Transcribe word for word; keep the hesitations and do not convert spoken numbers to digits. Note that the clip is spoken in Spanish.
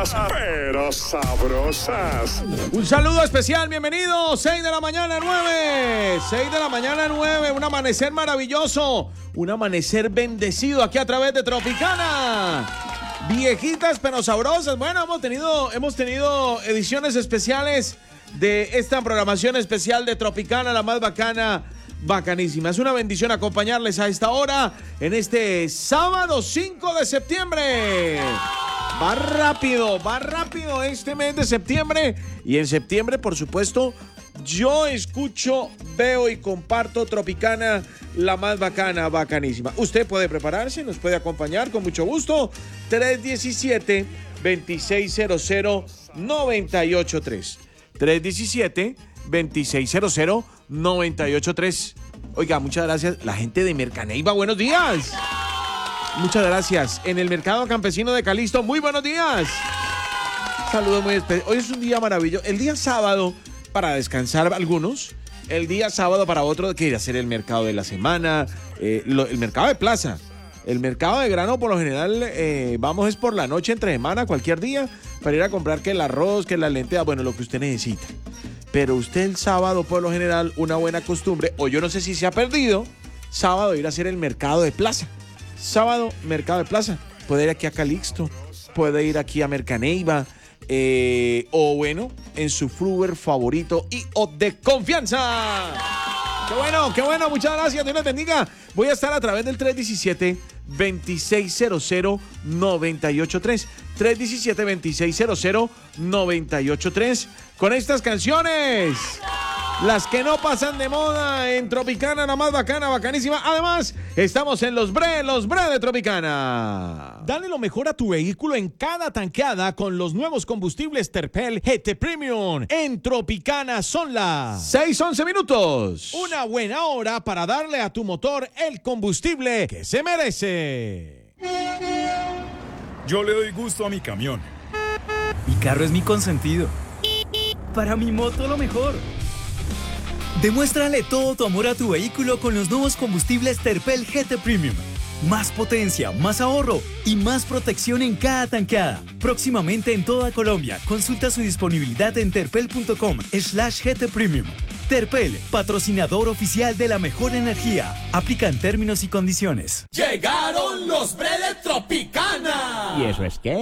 Deliciosas, pero sabrosas. Un saludo especial, bienvenidos. seis de la mañana, nueve. seis de la mañana, nueve. Un amanecer maravilloso. Un amanecer bendecido aquí a través de Tropicana. Viejitas, pero sabrosas. Bueno, hemos tenido, hemos tenido ediciones especiales de esta programación especial de Tropicana, la más bacana. Bacanísima. Es una bendición acompañarles a esta hora en este sábado cinco de septiembre. Va rápido, va rápido este mes de septiembre. Y en septiembre, por supuesto, yo escucho, veo y comparto Tropicana, la más bacana, bacanísima. Usted puede prepararse, nos puede acompañar con mucho gusto. tres diecisiete, veintiséis cero cero, noventa y ocho tres. tres diecisiete, veintiséis cero cero, noventa y ocho tres. Oiga, muchas gracias. La gente de Mercaneiva, buenos días. Muchas gracias. En el Mercado Campesino de Calixto, muy buenos días. Saludos muy especiales. Hoy es un día maravilloso. El día sábado, para descansar algunos. El día sábado para otros, que ir a hacer el mercado de la semana. Eh, lo, el mercado de plaza. El mercado de grano, por lo general, eh, vamos es por la noche, entre semana, cualquier día, para ir a comprar que el arroz, que la lenteja, bueno, lo que usted necesita. Pero usted el sábado, por lo general, una buena costumbre, o yo no sé si se ha perdido, sábado ir a hacer el mercado de plaza. Sábado, mercado de plaza. Puede ir aquí a Calixto, puede ir aquí a Mercaneiva, eh, o bueno, en su fruver favorito y o de confianza. ¡Qué bueno, qué bueno! Muchas gracias, Dios les bendiga. Voy a estar a través del tres diecisiete, veintiséis cero cero, noventa y ocho tres. tres diecisiete, veintiséis cero cero, noventa y ocho tres. Con estas canciones, las que no pasan de moda en Tropicana, la más bacana, bacanísima. Además, estamos en los Bre, los Bre de Tropicana. Dale lo mejor a tu vehículo en cada tanqueada con los nuevos combustibles Terpel G T Premium. En Tropicana son las seis once minutos. Una buena hora para darle a tu motor el combustible que se merece. Yo le doy gusto a mi camión. Mi carro es mi consentido. Para mi moto lo mejor. Demuéstrale todo tu amor a tu vehículo con los nuevos combustibles Terpel G T Premium. Más potencia, más ahorro y más protección en cada tanqueada. Próximamente en toda Colombia. Consulta su disponibilidad en terpel.com slash GT Premium. Terpel, patrocinador oficial de la mejor energía. Aplican términos y condiciones. Llegaron los Bre de Tropicana. ¿Y eso es qué?